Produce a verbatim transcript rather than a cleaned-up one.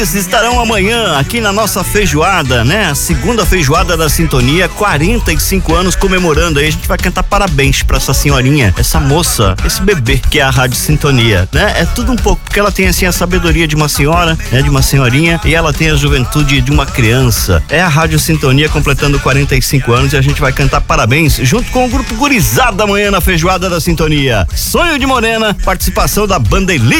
Estarão amanhã aqui na nossa feijoada, né? A segunda feijoada da Sintonia, quarenta e cinco anos comemorando aí. A gente vai cantar parabéns pra essa senhorinha, essa moça, esse bebê que é a Rádio Sintonia, né? É tudo um pouco, porque ela tem assim a sabedoria de uma senhora, né? De uma senhorinha, e ela tem a juventude de uma criança. É a Rádio Sintonia completando quarenta e cinco anos e a gente vai cantar parabéns junto com o grupo Gurizada amanhã na feijoada da Sintonia. Sonho de Morena, participação da banda Elite.